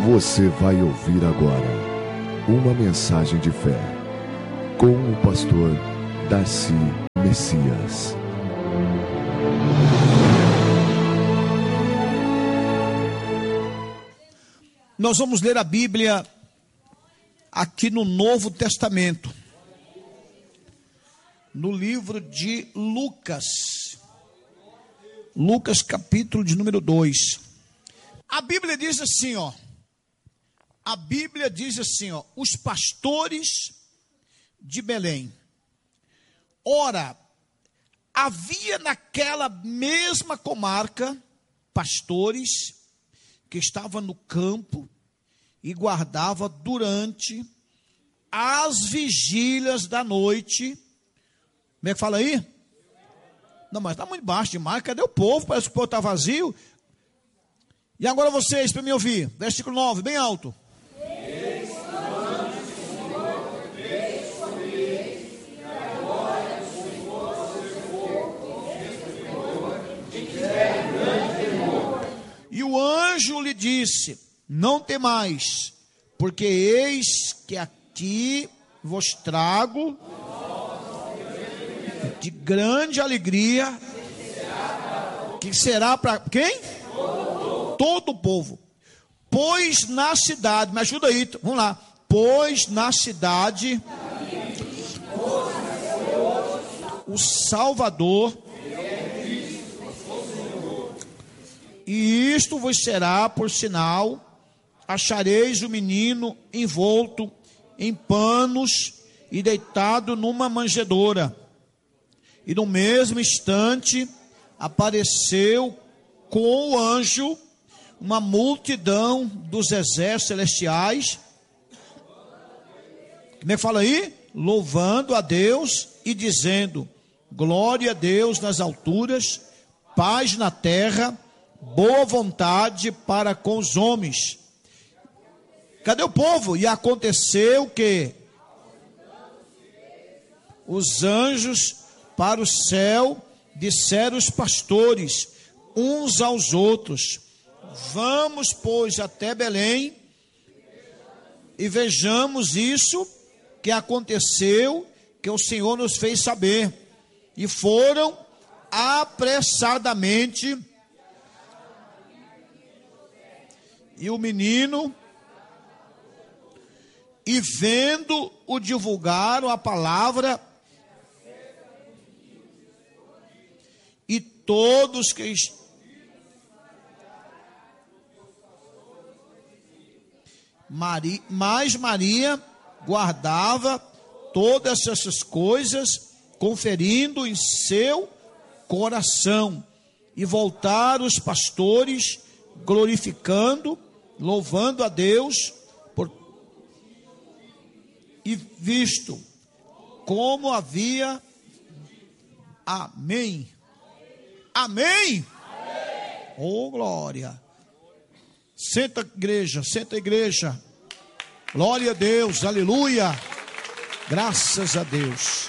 Você vai ouvir agora uma mensagem de fé com o pastor Darcy Messias. Nós vamos ler a Bíblia aqui no Novo Testamento, no livro de Lucas, capítulo de número 2. A Bíblia diz assim, os pastores de Belém. Ora, havia naquela mesma comarca pastores que estavam no campo e guardavam durante as vigílias da noite. Como é que fala aí? Não, mas está muito baixo demais. Cadê o povo? Parece que o povo está vazio. E agora vocês, para me ouvir. Versículo 9, bem alto. E o anjo lhe disse: não temais, porque eis que aqui vos trago de grande alegria, que será para quem? Todo o povo. Pois na cidade, me ajuda aí, vamos lá. Pois na cidade o Salvador, e isto vos será por sinal: achareis o menino envolto em panos e deitado numa manjedoura. E no mesmo instante apareceu com o anjo uma multidão dos exércitos celestiais. Como é que fala aí? Louvando a Deus e dizendo: glória a Deus nas alturas, paz na terra, boa vontade para com os homens. Cadê o povo? E aconteceu que os anjos para o céu disseram os pastores uns aos outros: vamos, pois, até Belém e vejamos isso que aconteceu, que o Senhor nos fez saber. E foram apressadamente, e o menino, e vendo o divulgaram a palavra, e todos que mas Maria guardava todas essas coisas, conferindo em seu coração. E voltaram os pastores, glorificando, louvando a Deus, e visto como havia. Amém. Amém. Oh, glória. Senta, igreja. Glória a Deus, aleluia. Graças a Deus.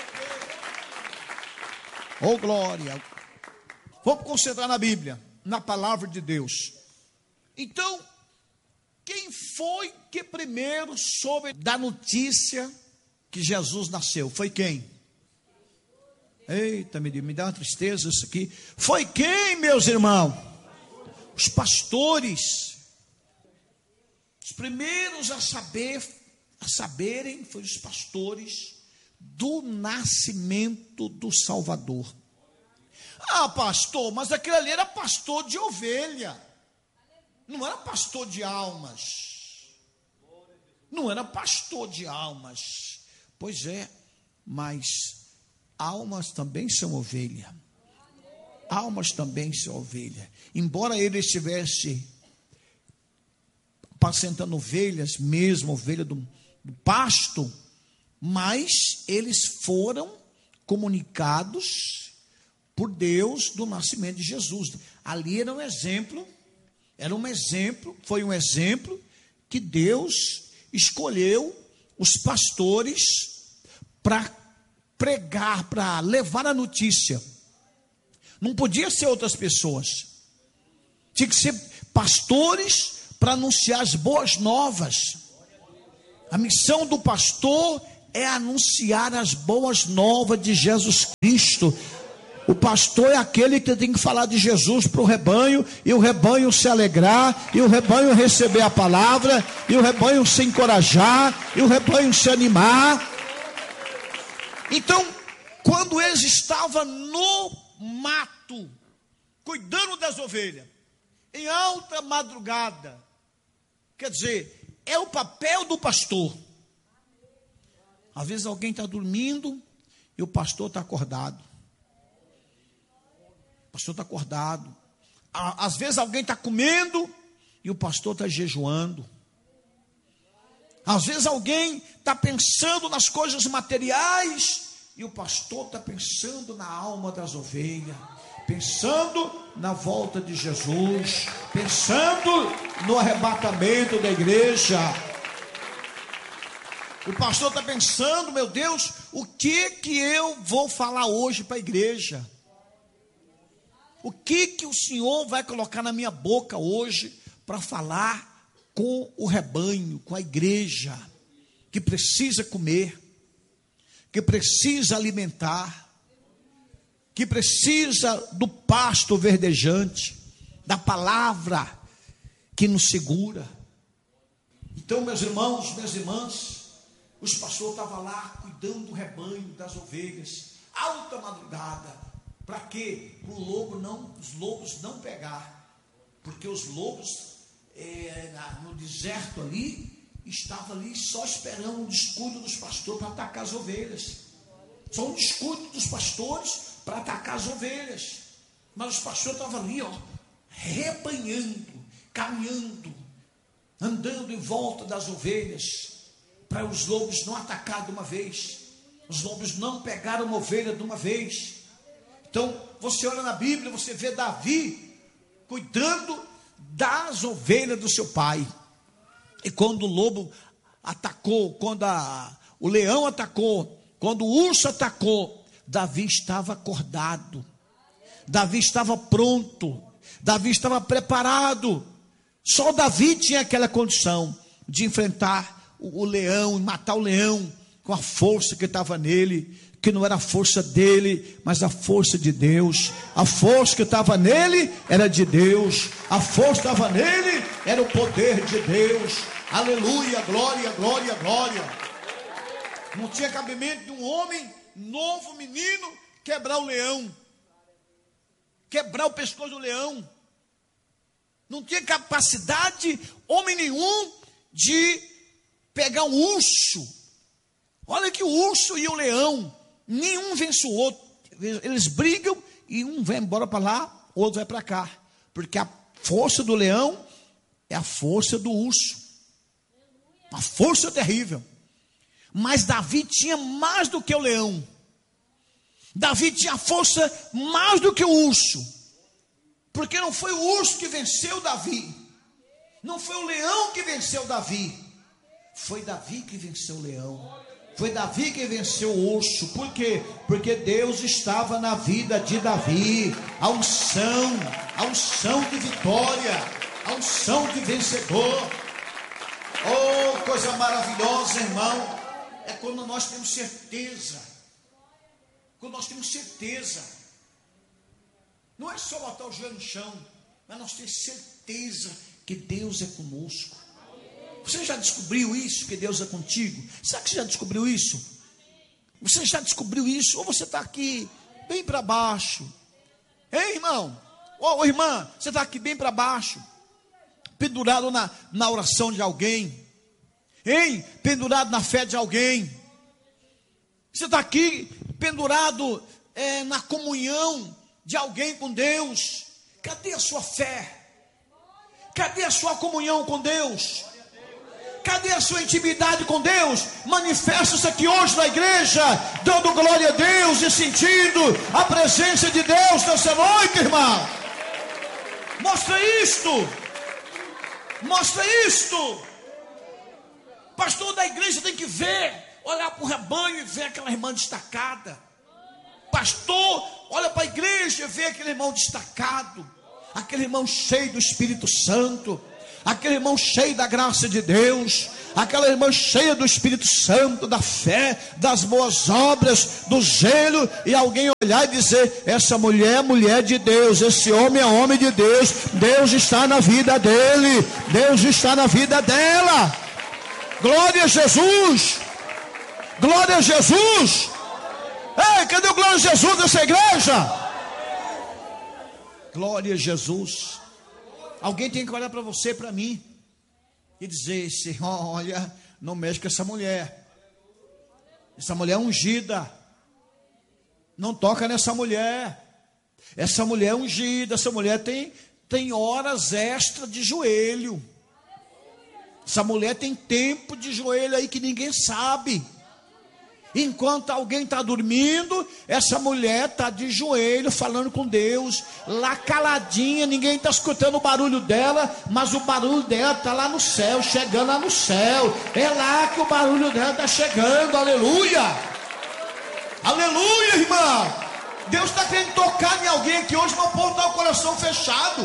Oh, glória. Vamos concentrar na Bíblia, na palavra de Deus. Então, quem foi que primeiro soube da notícia que Jesus nasceu? Foi quem? Eita, me dá uma tristeza isso aqui. Foi quem, meus irmãos? Os pastores. Os primeiros a saberem foram os pastores do nascimento do Salvador. Ah, pastor, mas aquele ali era pastor de ovelha. Não era pastor de almas. Não era pastor de almas. Pois é, mas almas também são ovelha. Almas também são ovelha. Embora ele estivesse apacentando ovelhas, mesmo ovelha do pasto, mas eles foram comunicados por Deus do nascimento de Jesus. Ali era um exemplo, foi um exemplo que Deus escolheu os pastores para pregar, para levar a notícia. Não podia ser outras pessoas. Tinha que ser pastores para anunciar as boas novas. A missão do pastor é anunciar as boas novas de Jesus Cristo. O pastor é aquele que tem que falar de Jesus para o rebanho, e o rebanho se alegrar, e o rebanho receber a palavra, e o rebanho se encorajar, e o rebanho se animar. Então, quando eles estavam no mato, cuidando das ovelhas, em alta madrugada, quer dizer, é o papel do pastor. Às vezes alguém está dormindo e o pastor está acordado. O pastor está acordado. Às vezes alguém está comendo e o pastor está jejuando. Às vezes alguém está pensando nas coisas materiais e o pastor está pensando na alma das ovelhas, pensando na volta de Jesus, pensando no arrebatamento da igreja. O pastor está pensando, meu Deus, o que eu vou falar hoje para a igreja? O que o Senhor vai colocar na minha boca hoje para falar com o rebanho, com a igreja, que precisa comer, que precisa alimentar, que precisa do pasto verdejante, da palavra que nos segura. Então, meus irmãos, minhas irmãs, os pastores estavam lá cuidando do rebanho, das ovelhas, alta madrugada. Para quê? Para os lobos não pegar. Porque os lobos, no deserto ali, estavam ali só esperando um descuido dos pastores para atacar as ovelhas. Só um descuido dos pastores para atacar as ovelhas. Mas os pastores estavam ali, rebanhando, caminhando, andando em volta das ovelhas, para os lobos não atacar de uma vez, os lobos não pegaram uma ovelha de uma vez. Então, você olha na Bíblia, você vê Davi cuidando das ovelhas do seu pai. E quando o lobo atacou, quando o leão atacou, quando o urso atacou, Davi estava acordado, Davi estava pronto, Davi estava preparado. Só Davi tinha aquela condição de enfrentar o leão e matar o leão com a força que estava nele, que não era a força dele, mas a força de Deus. A força que estava nele era de Deus, a força que estava nele era o poder de Deus. Aleluia, glória, glória, glória. Não tinha cabimento de um homem novo, menino, quebrar o leão, quebrar o pescoço do leão. Não tinha capacidade, homem nenhum, de pegar um urso. Olha que o urso e o leão, nenhum vence o outro. Eles brigam e um vai embora para lá, o outro vai para cá. Porque a força do leão é a força do urso. Uma força terrível. Mas Davi tinha mais do que o leão. Davi tinha força mais do que o urso. Porque não foi o urso que venceu Davi. Não foi o leão que venceu Davi. Foi Davi que venceu o leão. Foi Davi que venceu o urso. Por quê? Porque Deus estava na vida de Davi. A unção de vitória, a unção de vencedor. Oh, coisa maravilhosa, irmão. É quando nós temos certeza. Quando nós temos certeza. Não é só botar o joelho no chão, mas nós temos certeza que Deus é conosco. Você já descobriu isso, que Deus é contigo? Será que você já descobriu isso? Você já descobriu isso? Ou você está aqui bem para baixo? Hein, irmão? Ou irmã, você está aqui bem para baixo, pendurado na oração de alguém? Hein? Pendurado na fé de alguém? Você está aqui pendurado na comunhão de alguém com Deus? Cadê a sua fé? Cadê a sua comunhão com Deus? Cadê a sua intimidade com Deus? Manifesta-se aqui hoje na igreja, dando glória a Deus e sentindo a presença de Deus nessa noite, irmão. Mostra isto. Mostra isto. Pastor da igreja tem que ver, olhar para o rebanho e ver aquela irmã destacada. Pastor, olha para a igreja e vê aquele irmão destacado, aquele irmão cheio do Espírito Santo, aquele irmão cheio da graça de Deus, aquela irmã cheia do Espírito Santo, da fé, das boas obras, do zelo, e alguém olhar e dizer: essa mulher é mulher de Deus, esse homem é homem de Deus, Deus está na vida dele, Deus está na vida dela. Glória a Jesus, glória a Jesus. Ei, cadê o glória a Jesus dessa igreja? Glória a Jesus. Alguém tem que olhar para você, para mim, e dizer: Senhor, olha, não mexe com essa mulher. Essa mulher é ungida. Não toca nessa mulher. Essa mulher é ungida. Essa mulher tem horas extra de joelho. Essa mulher tem tempo de joelho aí que ninguém sabe. Enquanto alguém está dormindo, essa mulher está de joelho falando com Deus, lá caladinha, ninguém está escutando o barulho dela, mas o barulho dela está lá no céu, chegando lá no céu. É lá que o barulho dela está chegando. Aleluia, aleluia, irmão. Deus está querendo tocar em alguém aqui hoje, mas o povo está com o coração fechado.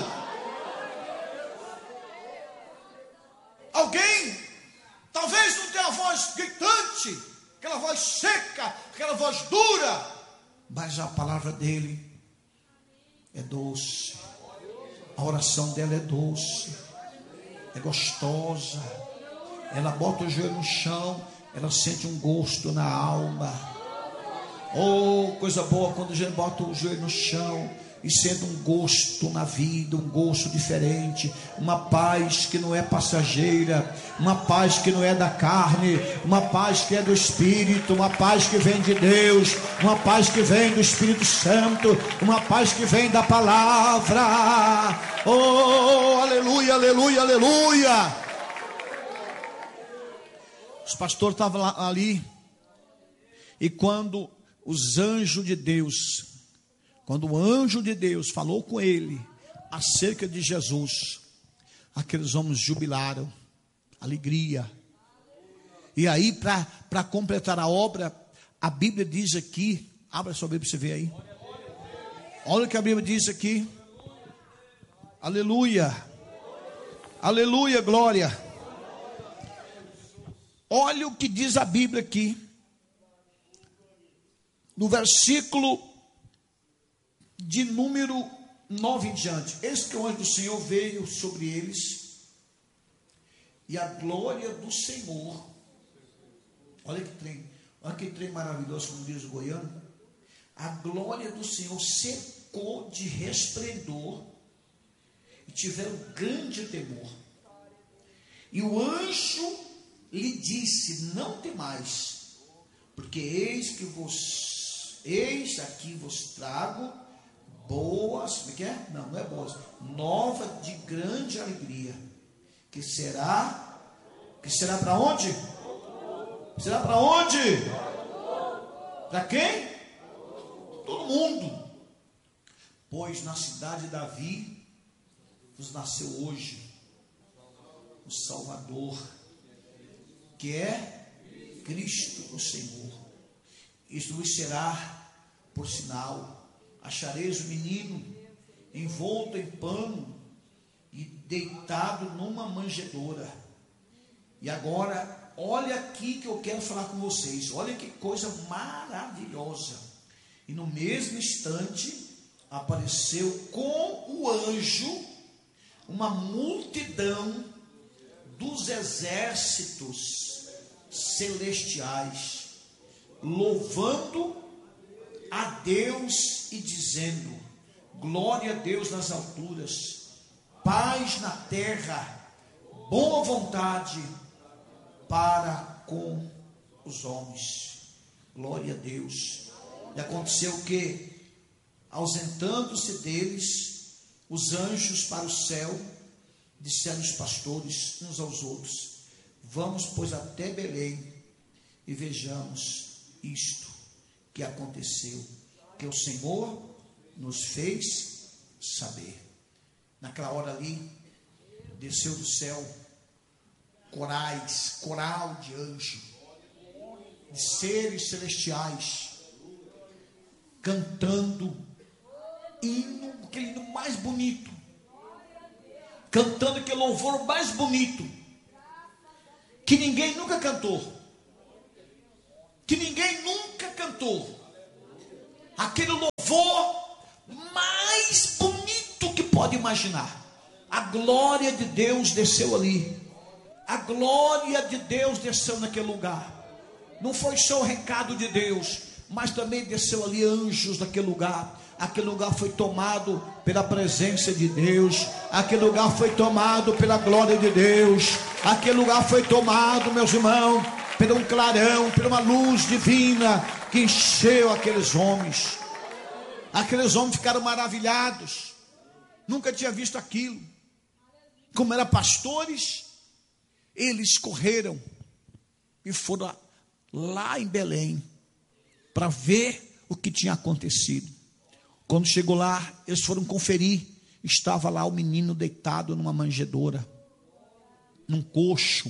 Alguém talvez não tenha a voz gritante, aquela voz seca, aquela voz dura, mas a palavra dele é doce, a oração dela é doce, é gostosa. Ela bota o joelho no chão, ela sente um gosto na alma. Oh, coisa boa quando a gente bota o joelho no chão e sente um gosto na vida, um gosto diferente, uma paz que não é passageira, uma paz que não é da carne, uma paz que é do Espírito, uma paz que vem de Deus, uma paz que vem do Espírito Santo, uma paz que vem da palavra. Oh, aleluia, aleluia, aleluia. Os pastores estavam ali, e quando os anjos de Deus, quando o anjo de Deus falou com ele acerca de Jesus, aqueles homens jubilaram, alegria. E aí, para completar a obra, a Bíblia diz aqui, abra sua Bíblia para você ver aí. Olha o que a Bíblia diz aqui. Aleluia, aleluia, glória. Olha o que diz a Bíblia aqui, no versículo de número 9 em diante. Eis que o anjo do Senhor veio sobre eles, e a glória do Senhor, olha que trem maravilhoso, como diz o goiano, a glória do Senhor secou de resplendor, e tiveram grande temor. E o anjo lhe disse: não temais, porque eis aqui vos trago boas, como é que é? Não é boas, nova de grande alegria, que será para onde? Será para onde? Para quem? Todo mundo. Pois na cidade de Davi vos nasceu hoje o Salvador, que é Cristo o Senhor. Isto vos será por sinal: achareis o menino envolto em pano e deitado numa manjedoura. E agora, olha aqui que eu quero falar com vocês. Olha que coisa maravilhosa. E no mesmo instante apareceu com o anjo uma multidão dos exércitos celestiais, louvando a Deus e dizendo: glória a Deus nas alturas, paz na terra, boa vontade para com os homens. Glória a Deus. E aconteceu que, ausentando-se deles os anjos para o céu, disseram os pastores uns aos outros: vamos, pois, até Belém e vejamos isto que aconteceu, que o Senhor nos fez saber. Naquela hora ali, desceu do céu coral de anjo, de seres celestiais, cantando hino, aquele hino mais bonito, cantando aquele louvor mais bonito, que ninguém nunca cantou. Que ninguém nunca cantou. Aquele louvor mais bonito que pode imaginar. A glória de Deus desceu ali. A glória de Deus desceu naquele lugar. Não foi só o recado de Deus, mas também desceu ali anjos naquele lugar. Aquele lugar foi tomado pela presença de Deus. Aquele lugar foi tomado pela glória de Deus. Aquele lugar foi tomado, meus irmãos, por um clarão, por uma luz divina que encheu aqueles homens. Aqueles homens ficaram maravilhados. Nunca tinha visto aquilo. Como eram pastores, eles correram e foram lá em Belém para ver o que tinha acontecido. Quando chegou lá, eles foram conferir. Estava lá o menino deitado numa manjedoura, num coxo.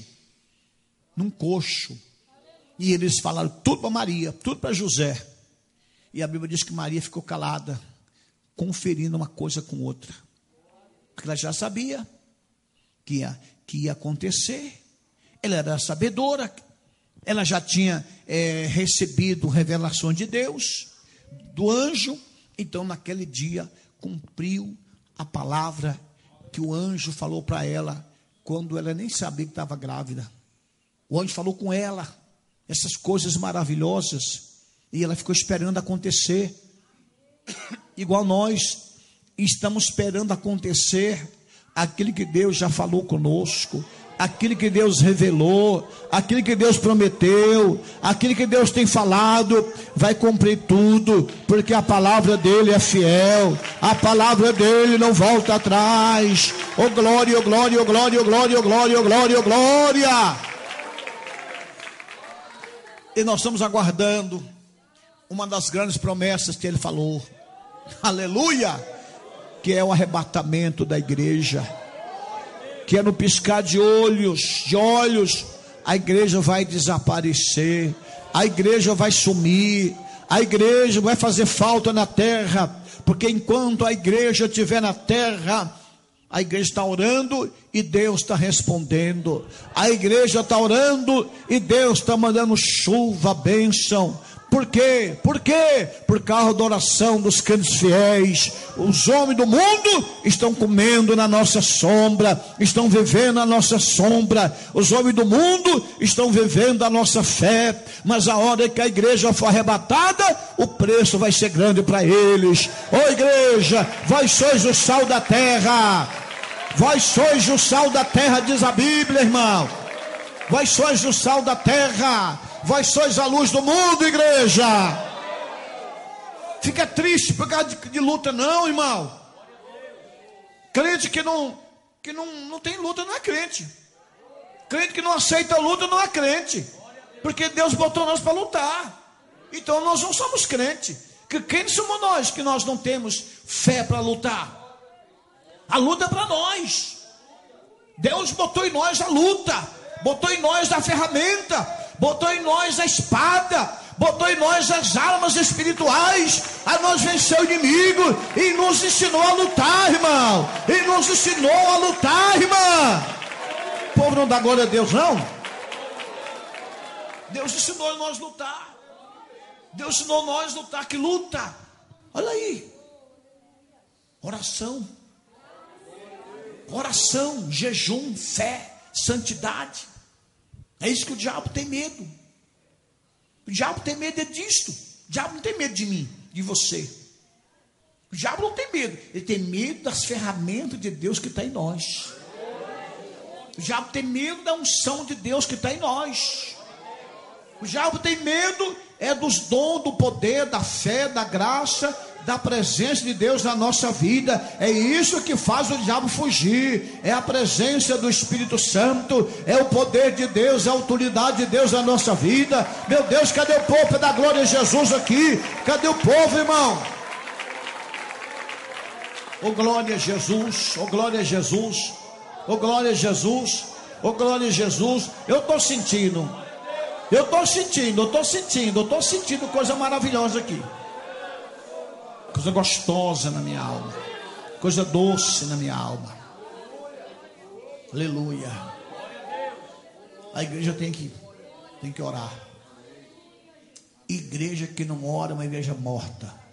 E eles falaram tudo para Maria, tudo para José. E a Bíblia diz que Maria ficou calada, conferindo uma coisa com outra, porque ela já sabia que ia acontecer. Ela era sabedora, ela já tinha recebido revelações de Deus, do anjo. Então naquele dia cumpriu a palavra que o anjo falou para ela, quando ela nem sabia que estava grávida. O anjo falou com ela essas coisas maravilhosas, e ela ficou esperando acontecer, igual nós estamos esperando acontecer aquilo que Deus já falou conosco, aquilo que Deus revelou, aquilo que Deus prometeu, aquilo que Deus tem falado, vai cumprir tudo, porque a palavra dele é fiel, a palavra dele não volta atrás. Oh glória, oh glória, oh glória, oh glória, oh glória, oh glória, oh glória. E nós estamos aguardando uma das grandes promessas que ele falou, aleluia, que é o arrebatamento da igreja, que é no piscar de olhos, a igreja vai desaparecer, a igreja vai sumir, a igreja vai fazer falta na terra, porque enquanto a igreja estiver na terra, a igreja está orando e Deus está respondendo, a igreja está orando e Deus está mandando chuva, bênção. Por quê? Por quê? Por causa da oração dos crentes fiéis. Os homens do mundo estão comendo na nossa sombra, estão vivendo na nossa sombra. Os homens do mundo estão vivendo a nossa fé, mas a hora que a igreja for arrebatada, o preço vai ser grande para eles. Ô igreja, vós sois o sal da terra. Vós sois o sal da terra, diz a Bíblia, irmão. Vós sois o sal da terra. Vós sois a luz do mundo, igreja. Fica triste por causa de luta, não, irmão. Crente que não tem luta não é crente. Crente que não aceita a luta não é crente. Porque Deus botou nós para lutar. Então nós não somos crente. Que quem somos nós que nós não temos fé para lutar? A luta é para nós. Deus botou em nós a luta, botou em nós a ferramenta, botou em nós a espada, botou em nós as armas espirituais, a nós vencer o inimigo, e nos ensinou a lutar, irmão, e nos ensinou a lutar, irmã. O povo não dá glória a Deus, não? Deus ensinou a nós lutar, Deus ensinou a nós lutar. Que luta? Olha aí, oração, jejum, fé, santidade. É isso que o diabo tem medo. O diabo tem medo disto. O diabo não tem medo de mim, de você. O diabo não tem medo. Ele tem medo das ferramentas de Deus que está em nós. O diabo tem medo da unção de Deus que está em nós. O diabo tem medo dos dons, do poder, da fé, da graça, da presença de Deus na nossa vida. É isso que faz o diabo fugir. É a presença do Espírito Santo, é o poder de Deus, é a autoridade de Deus na nossa vida. Meu Deus, cadê o povo da glória a Jesus aqui? Cadê o povo, irmão? Oh glória a Jesus, oh glória a Jesus, oh glória a Jesus, oh glória a Jesus. Eu estou sentindo coisa maravilhosa aqui. Coisa gostosa na minha alma, coisa doce na minha alma. Aleluia. A igreja tem que orar. Igreja que não ora é uma igreja morta.